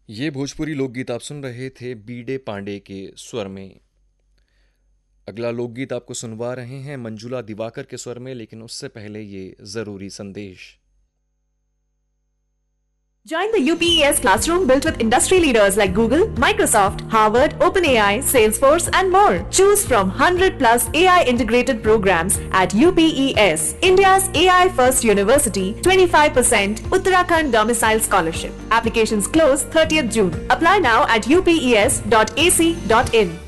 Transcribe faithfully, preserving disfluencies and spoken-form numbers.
ये भोजपुरी लोकगीत आप सुन रहे थे बीडे पांडे के स्वर में। अगला लोकगीत आपको सुनवा रहे हैं मंजुला दिवाकर के स्वर में, लेकिन उससे पहले ये जरूरी संदेश। Join the U P E S classroom built with industry leaders like Google, Microsoft, Harvard, OpenAI, Salesforce, and more. Choose from one hundred plus A I integrated programs at U P E S, India's A I first university. twenty-five percent Uttarakhand domicile scholarship. Applications close thirtieth June. Apply now at u p e s dot a c dot in.